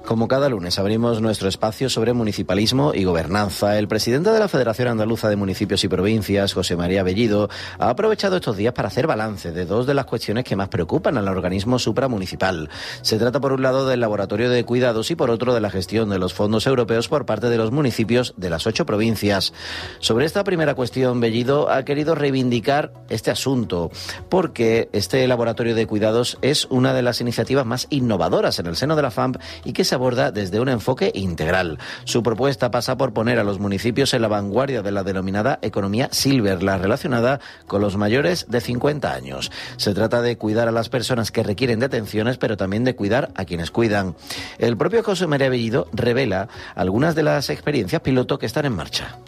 Como cada lunes abrimos nuestro espacio sobre municipalismo y gobernanza. El presidente de la Federación Andaluza de Municipios y Provincias, José María Bellido, ha aprovechado estos días para hacer balance de dos de las cuestiones que más preocupan al organismo supramunicipal. Se trata por un lado del laboratorio de cuidados y por otro de la gestión de los fondos europeos por parte de los municipios de las 8 provincias. Sobre esta primera cuestión, Bellido ha querido reivindicar este asunto porque este laboratorio de cuidados es una de las iniciativas más innovadoras en el seno de la FAMP y que se aborda desde un enfoque integral. Su propuesta pasa por poner a los municipios en la vanguardia de la denominada economía silver, la relacionada con los mayores de 50 años. Se trata de cuidar a las personas que requieren de atenciones, pero también de cuidar a quienes cuidan. El propio José María Bellido revela algunas de las experiencias piloto que están en marcha.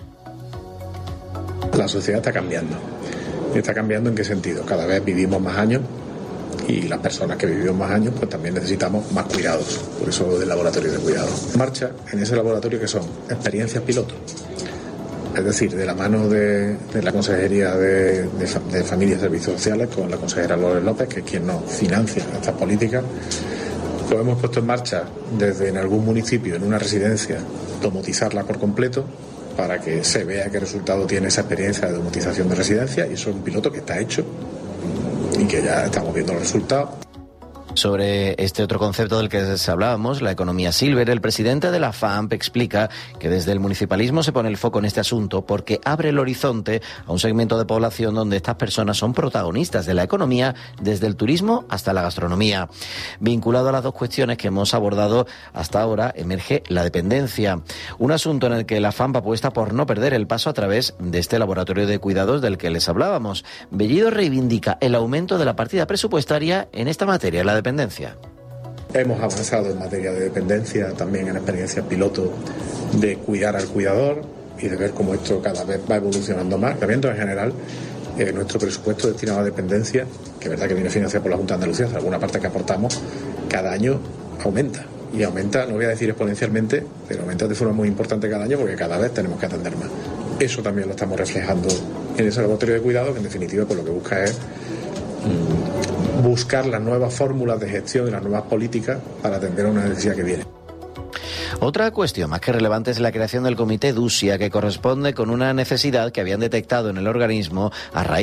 La sociedad está cambiando. ¿Está cambiando en qué sentido? Cada vez vivimos más años y las personas que vivimos más años pues también necesitamos más cuidados, por eso del laboratorio de cuidados. Marcha en ese laboratorio que son experiencias piloto, es decir, de la mano de la Consejería de Familia y Servicios Sociales con la consejera Lourdes López, que es quien nos financia estas políticas. Lo hemos puesto en marcha desde en algún municipio, en una residencia, domotizarla por completo para que se vea qué resultado tiene esa experiencia de domotización de residencia, y eso es un piloto que está hecho y que ya estamos viendo los resultados. Sobre este otro concepto del que hablábamos, la economía silver, el presidente de la FAMP explica que desde el municipalismo se pone el foco en este asunto porque abre el horizonte a un segmento de población donde estas personas son protagonistas de la economía, desde el turismo hasta la gastronomía. Vinculado a las dos cuestiones que hemos abordado hasta ahora, emerge la dependencia, un asunto en el que la FAMP apuesta por no perder el paso a través de este laboratorio de cuidados del que les hablábamos. Bellido reivindica el aumento de la partida presupuestaria en esta materia, la dependencia. Hemos avanzado en materia de dependencia, también en experiencias piloto de cuidar al cuidador y de ver cómo esto cada vez va evolucionando más. También en general, nuestro presupuesto destinado a dependencia, que es verdad que viene financiado por la Junta de Andalucía, alguna parte que aportamos, cada año aumenta. Y aumenta, no voy a decir exponencialmente, pero aumenta de forma muy importante cada año porque cada vez tenemos que atender más. Eso también lo estamos reflejando en ese laboratorio de cuidado, que en definitiva pues lo que busca es buscar las nuevas fórmulas de gestión y las nuevas políticas para atender a una necesidad que viene. Otra cuestión más que relevante es la creación del Comité DUSIA, que corresponde con una necesidad que habían detectado en el organismo a raíz